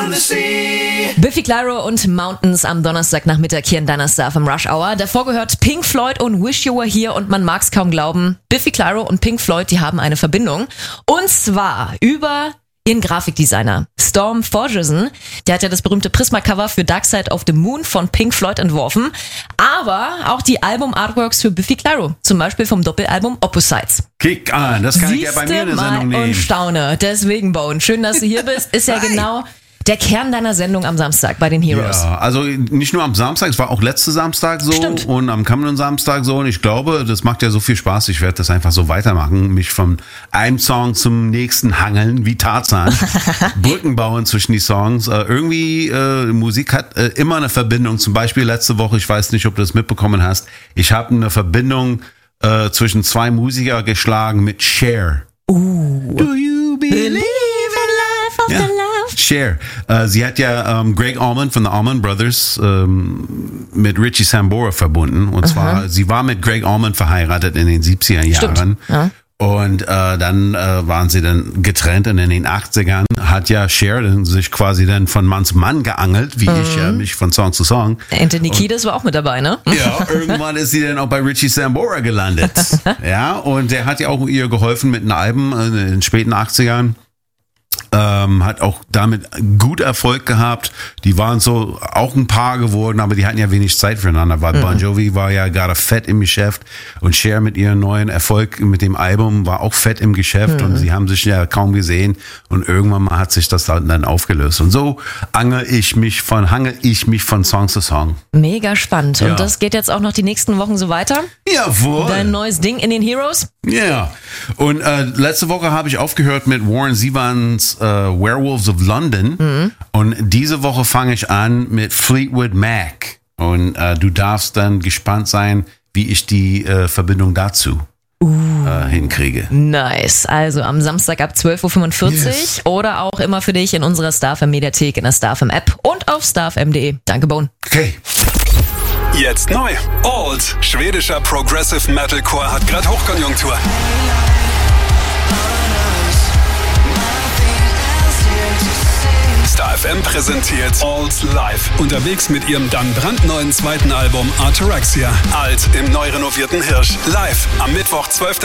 Biffy Clyro und Mountains am Donnerstagnachmittag hier in deiner Star vom Rush Hour. Davor gehört Pink Floyd und Wish You Were Here und man mag's kaum glauben. Biffy Clyro und Pink Floyd, die haben eine Verbindung. Und zwar über ihren Grafikdesigner Storm Thorgerson. Der hat ja das berühmte Prisma-Cover für Dark Side of the Moon von Pink Floyd entworfen. Aber auch die Album-Artworks für Biffy Clyro. Zum Beispiel vom Doppelalbum Opposites. Kick an, das kann ich ja bei mir in der Sendung nehmen. Und staune. Deswegen, Bone, schön, dass du hier bist. Ist ja genau der Kern deiner Sendung am Samstag bei den Heroes. Ja, also nicht nur am Samstag, es war auch letzte Samstag so. Stimmt. Und am kommenden Samstag so. Und ich glaube, das macht ja so viel Spaß. Ich werde das einfach so weitermachen. Mich von einem Song zum nächsten hangeln, wie Tarzan. Brücken bauen zwischen die Songs. Irgendwie, Musik hat immer eine Verbindung. Zum Beispiel letzte Woche, ich weiß nicht, ob du das mitbekommen hast, ich habe eine Verbindung zwischen zwei Musiker geschlagen mit Cher. Do you believe in life after life? Cher. Sie hat ja Greg Allman von the Allman Brothers mit Richie Sambora verbunden. Und zwar, sie war mit Greg Allman verheiratet in den 70er Jahren. Ja. Und dann waren sie dann getrennt und in den 80ern hat ja Cher sich quasi dann von Mann zu Mann geangelt, wie ich mich von Song zu Song. Anthony Kiedis war auch mit dabei, ne? Ja, irgendwann ist sie dann auch bei Richie Sambora gelandet. Ja, und der hat ja auch ihr geholfen mit einem Album in den späten 80ern. Hat auch damit gut Erfolg gehabt. Die waren so auch ein Paar geworden, aber die hatten ja wenig Zeit füreinander, weil Bon Jovi war ja gerade fett im Geschäft und Cher mit ihrem neuen Erfolg mit dem Album war auch fett im Geschäft und sie haben sich ja kaum gesehen und irgendwann mal hat sich das dann aufgelöst. Und so hangel ich mich von Song zu Song. Mega spannend. Ja. Und das geht jetzt auch noch die nächsten Wochen so weiter? Jawohl. Dein neues Ding in den Heroes? Ja. Und letzte Woche habe ich aufgehört mit Warren Zevons Werewolves of London. Und diese Woche fange ich an mit Fleetwood Mac. Und du darfst dann gespannt sein, wie ich die Verbindung dazu hinkriege. Nice. Also am Samstag ab 12.45 Uhr oder auch immer für dich in unserer StarFM Mediathek, in der StarFM App und auf starfm.de. Danke, Bone. Okay. Jetzt neu. Old. Schwedischer Progressive Metalcore hat gerade Hochkonjunktur. StarFM präsentiert Old live. Unterwegs mit ihrem dann brandneuen zweiten Album Arthurexia. Alt im neu renovierten Hirsch. Live am Mittwoch, 12.